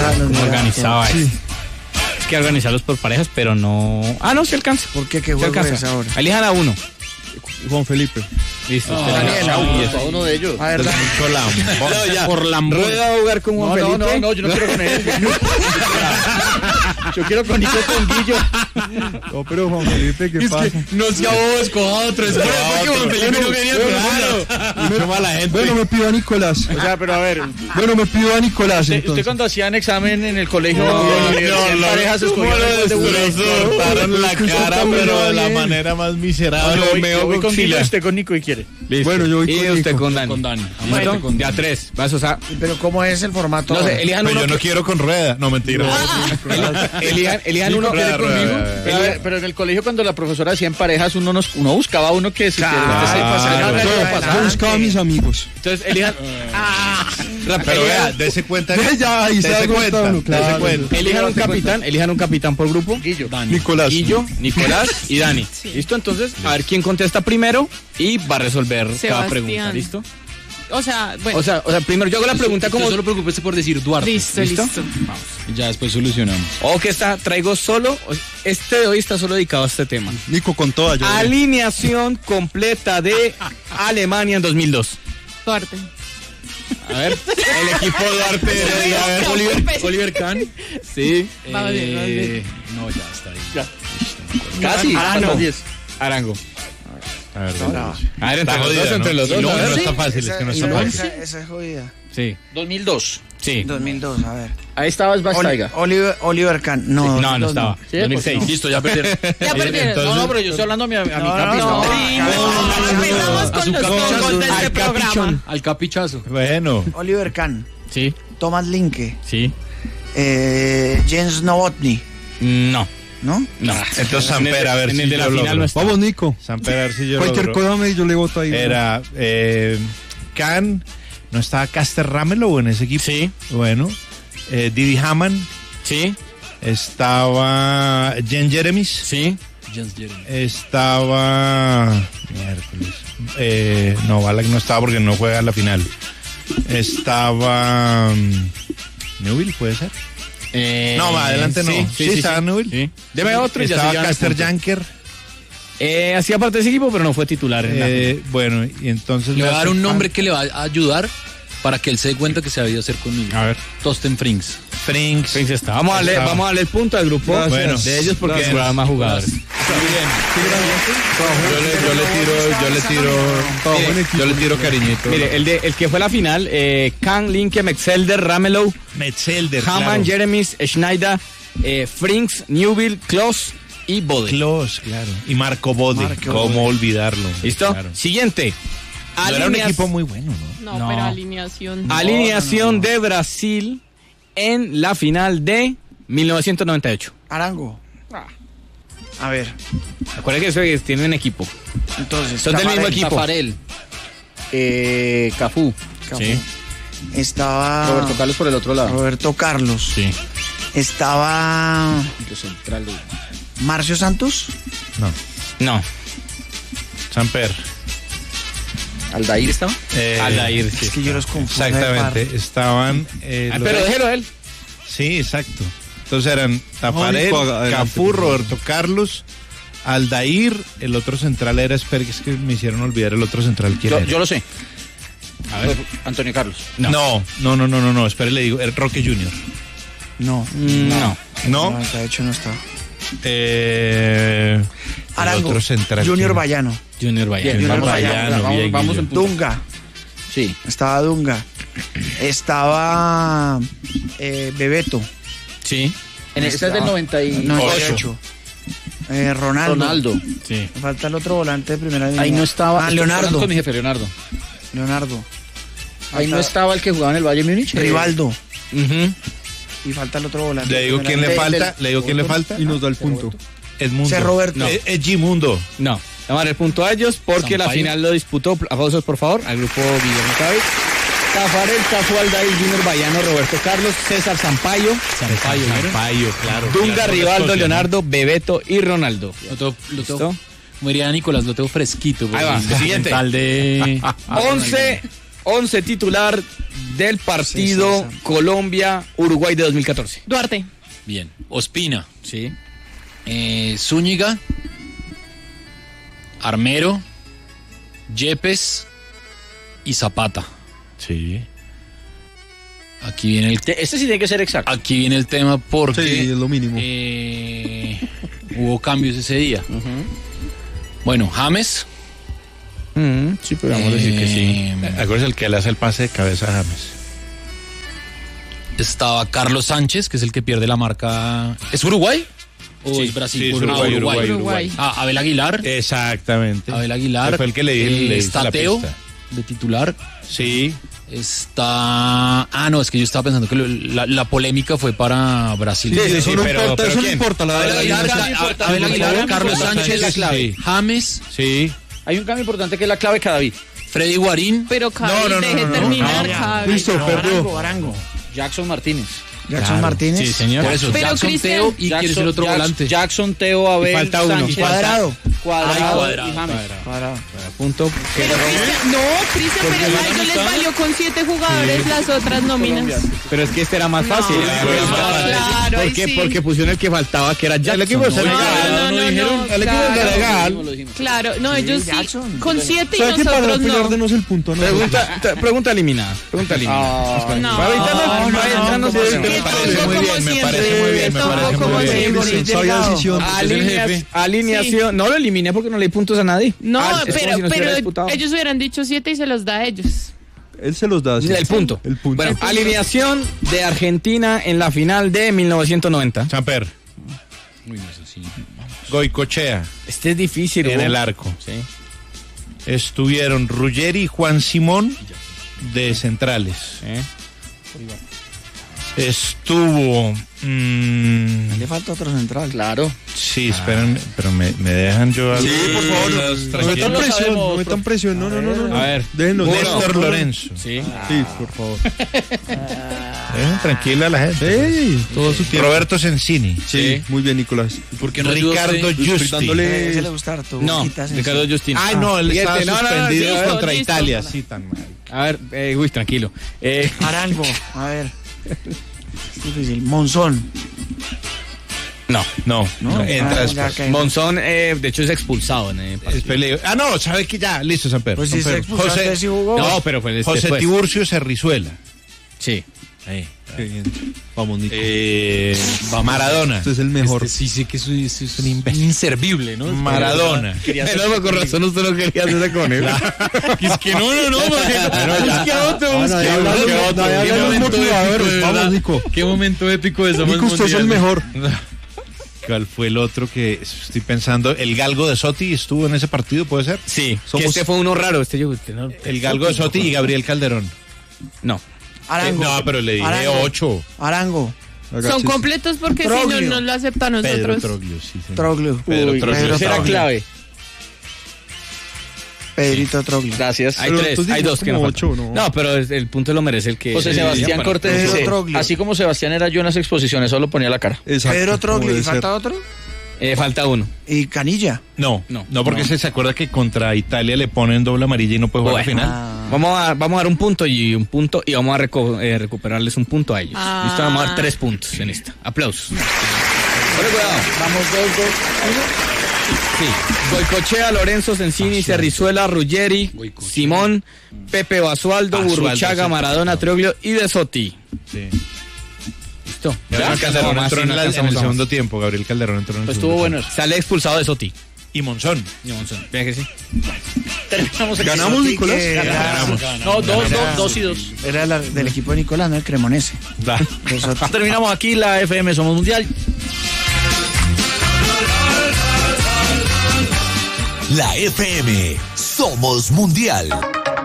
¿Cómo organizaba eso? Es que organizarlos por parejas, pero no... no se alcanza. ¿Por qué? ¿Qué juego es ahora? Elijan a uno. Juan Felipe. Listo. A uno de ellos. A ver, Por Lambón. ¿Rueda a jugar con Juan Felipe? No, yo no quiero con él. Yo quiero con Nico con Guillo. No, pero Juan Felipe, ¿qué pasa? No sea vos, coja otro. Es porque Juan Felipe no quería claro. Mucho mala gente. Bueno, me pido a Nicolás. O sea, pero a ver. Bueno, me pido a Nicolás. Usted cuando hacían examen en el colegio, parejas escogían cortaron la cara, pero de la manera más miserable. Yo voy con Guillo, usted con Nico y quiere. Listo. Bueno, yo voy y con usted Nico. con Dani. ¿Listo? Ya 3. Vas, o sea, pero ¿cómo es el formato? no sé, elijan Pero uno. yo no quiero con rueda. No, mentira. Elijan uno que conmigo. Pero en el colegio cuando la profesora hacía en parejas, uno buscaba uno que se Yo buscaba a mis amigos. Entonces, elijan. Pero vea, dése cuenta. Ya, ahí se da cuenta uno, claro. Elijan un capitán por grupo. Guillo. Nicolás. Guillo, Nicolás y Dani. ¿Listo? Entonces, a ver quién contesta primero y va a resolver cada pregunta. ¿Listo? O sea, bueno. O sea, primero yo hago la pregunta como... Solo preocupes por decir Duarte. Listo. Vamos. Y ya después solucionamos. Traigo solo... Este de hoy está solo dedicado a este tema. Nico con toda. Yo Alineación completa de Alemania en 2002. Duarte. A ver, el equipo Duarte. A ver, Oliver Kahn. Sí. Vamos bien. No, ya está ahí. Ya. Casi. Arango. A ver, entre los dos. No, A ver. no está fácil, es que no está fácil. Esa es jodida. Sí. 2002. Sí. 2002, a ver. Ahí estaba Bastaiga. Oliver Kahn. No, No estaba. Sí, 2006. pues, listo, ya perdieron. Ya perdieron. No, pero yo estoy hablando a mi capi. Empezamos con los congos de este programa. Al capichazo. Bueno. Oliver Kahn. Sí. Thomas Linke. Sí. Jens Novotny. No. ¿No? Entonces Samper, a ver en si el de la yo final logro. no está. Vamos, Nico. Samper, a ver si yo Cualquier logro. cosa yo le voto ahí. Era Kahn, ¿no estaba Caster Ramelow en ese equipo? Sí. Bueno. Didi Hamann, Sí. estaba Jen Jeremis, Sí. estaba... Miércoles. No, Balak no estaba porque no juega a la final. Estaba... Newell, ¿puede ser? No, más adelante no. Sí, estaba Newell. Sí. Deme otro y ya Estaba se llevan el Caster punto. Janker. Hacía parte de ese equipo, pero no fue titular. En la... Bueno, y entonces... Le voy a dar un nombre que le va a ayudar para que él se dé cuenta que se ha debido hacer conmigo. A ver. Torsten Frings. Frings. está. Vamos a darle el punto al grupo. Gracias. Bueno, de ellos porque jugaban más jugadores. Yo le tiro cariñito. Mire, el que fue la final, Kahn, Linke, Metzelder, Ramelow, Metzelder, Hamann, claro. Jeremis, Schneider, Frings, Newville, Klose y Bode. Klose, claro. Y Marco Bode. ¿Cómo olvidarlo? ¿Listo? Claro. Siguiente. No era un equipo muy bueno, ¿no? No, pero alineación. Alineación de Brasil en la final de 1998. Arango. A ver, Acuérdense que ustedes tienen equipo. entonces. Son del mismo equipo. Tafarel. Cafú. Sí. Estaba Roberto Carlos por el otro lado. Roberto Carlos. Sí. Estaba Los centrales. Marcio Santos. No. Samper. ¿Aldair estaba? Aldair, sí. Es que yo los confundo. Exactamente. Estaban. Pero déjelo a él. Sí, exacto. Entonces eran Tafarel, Nico, adelante, Cafú, por favor. Roberto Carlos, Aldair, el otro central era Esper, es que me hicieron olvidar el otro central. ¿Quién era? Yo lo sé. A ver. Antonio Carlos. No, espere, le digo, el Roque Junior. No. No. ¿No? De hecho no estaba. El Arango. otro central. Junior Bayano. Junior Bayano. Junior Junior Bayano. Bayano. Vamos en punto. Dunga. Sí. Estaba Dunga. Estaba Bebeto. Sí. En este es del 98. Ronaldo. Sí. Me falta el otro volante de primera división. Ahí no estaba. Leonardo. Con mi jefe, Leonardo. Ahí no estaba el que jugaba en el Bayern Múnich. Rivaldo. Ujú. Y falta el otro volante. Le digo de quién primera le división. falta. Le digo quién le falta. Y nos da el punto. Edmundo. Ese Roberto. No. Edmundo. No. Vamos a dar el punto a ellos porque la Sampaio. final lo disputó. Aplausos, por favor, al grupo Guillermo Cabez. Tafarel, Cafú, Aldair, Junior Bayano, Roberto Carlos, César Sampaio, Sampaio, claro. Dunga, Claro, Rivaldo, cosas, ¿no? Leonardo, Bebeto y Ronaldo. Lo ¿Listo? tengo, como diría Nicolás, lo tengo fresquito. Ahí va, siguiente. Tal de... 11 11 titular del partido Colombia-Uruguay de 2014. Duarte. Bien. Ospina. Sí. Zúñiga. Armero. Yepes. Y Zapata. Sí. Aquí viene el Este sí tiene que ser exacto. Aquí viene el tema porque Sí, es lo mínimo. hubo cambios ese día. Bueno, James. Sí, podríamos decir que sí. Acuérdese el que le hace el pase de cabeza a James. Estaba Carlos Sánchez, que es el que pierde la marca. ¿Es Uruguay? ¿O Sí, es Brasil? sí, es Uruguay. Abel Aguilar. Exactamente. Abel Aguilar. Que fue el que le di está la Teo, pista. de titular. Sí. Está... es que yo estaba pensando que la polémica fue para Brasil. Sí, eso no pero importa, eso no ¿quién? importa. La Abel verdad. Aguilar, Abel Aguilar, Carlos Sánchez, clave. James, Sí. Hay un cambio importante que es la clave cada David. Freddy Guarín. Pero Cavi, No, deje terminar, Cavi. Listo, perdió. Arango. Jackson Martínez. Jackson Martínez. Sí, señor. Por eso, Pero Jackson Cristian- Teo y quiere ser otro volante. Jackson, Teo, Abel, falta uno. Sánchez, Cuadrado. Cuadrado y James. Cuadrado. Punto. Pero Cristian, pero a ellos les valió con 7 jugadores las otras nóminas. Pero es que este era más fácil. Claro, ¿Por ahí qué? sí. Porque pusieron el que faltaba, que era Jackson. El equipo se No, claro. legal. Claro, no, ellos sí, Jackson. con 7 y ¿Sabe qué? Para nosotros no. pelearnos el punto, ¿no? Pregunta eliminada. Pregunta eliminada. No. Para evitarnos Que Me tonto parece muy bien, me parece Tonto muy como bien. siempre. Sabia decisión. Alineación. No lo eliminé porque no le di puntos a nadie. No, Es como pero, si no se hubiera disputado. ellos hubieran dicho 7 y se los da a ellos. Él se los da. sí. El punto. El punto. Bueno, alineación de Argentina en la final de 1990. Samper. Goicochea Este es difícil. en Hugo. el arco. Sí. Estuvieron Ruggeri y Juan Simón de centrales. Estuvo... Le falta otro central. Claro. sí, esperen, pero me dejan yo... Sí, por favor. No tranquilo. metan presión, no metan presión. No. A ver. Déjenos. Néstor Lorenzo. Sí. Sí, por favor. Dejen tranquila a la gente. Sí, todo su tiempo. Roberto Sensini. Sí, muy bien, Nicolás. ¿Por qué no ayudó Ricardo usted? Justi. Ese Dándole... le gusta harto. No, Boquitas en Ricardo sí. Justin. Ay, no, él estaba Fíjate, no, suspendido listo, contra listo. Italia. Sí, tan mal. A ver, uy, tranquilo. Arango. A ver. Es difícil. Monzón. No. No, No. entra Ya después. cae. Monzón, de hecho, es expulsado en el partido. Después le digo, no, ¿sabe qué? Ya, listo, Samper. Pues si se expulsó antes, sí jugó. No, pero fue José después. Tiburcio Cerrizuela. Sí. Qué bien. Vamos, Nico. Maradona. Este es el mejor. Sí, sé que eso es un inservible, ¿no? Maradona. No, con razón usted no quería hacerse con él. Es que no, porque Es que a otro, No, nadie habla de los motivadores. Vamos, Nico. Qué momento épico de Somos Nico, usted es el Mundial. mejor. ¿Cuál fue el otro que estoy pensando? El Galgo de Sotti estuvo en ese partido, ¿puede ser? Sí, Somos- que este fue uno raro. Este yo, no, El Galgo de Sotti y Gabriel Calderón. no. Arango. No, pero le dije Arango. 8. Arango. Son Agáchese. completos porque si no, Troglio. no lo aceptan Pedro nosotros. Troglio, sí, señor. Troglio. Pedro Troglio. Esa era Troglio. clave. Pedrito Troglio. Gracias. Hay Pero tres, tú hay dices dos que no como faltan. 8, ¿no? No, pero el punto lo merece el que... José Sebastián Bueno, Cortés Pedro dice, Troglio. así como Sebastián era yo en las exposiciones, solo ponía la cara. Exacto, Pedro como Troglio. debe ¿Y ser. falta otro? falta uno. Y Canilla. No, No. porque se acuerda que contra Italia le ponen doble amarilla y no puede jugar Bueno. la final. Vamos a dar un punto y vamos a recuperarles un punto a ellos. Ah. Listo, vamos a dar 3 puntos en esta. Aplausos. Ponle cuidado. Vamos 2-2. Sí. Goicochea, Lorenzo, Sensini, Cerrizuela, Ruggeri, Simón, Pepe Basualdo, Basualdo, Burruchaga, sí. Maradona, Troglio y De Sotti. Sí. Listo. Gabriel Calderón entró en el segundo tiempo. Gabriel Calderón entró en el Pues segundo estuvo bueno tiempo. eso. Sale expulsado De Sotti. Y Monzón. Vea que sí. Terminamos aquí. ¿Ganamos, Nicolás? No, dos y dos. Era del equipo de Nicolás, no el Cremonese. Terminamos aquí la FM Somos Mundial. La FM Somos Mundial.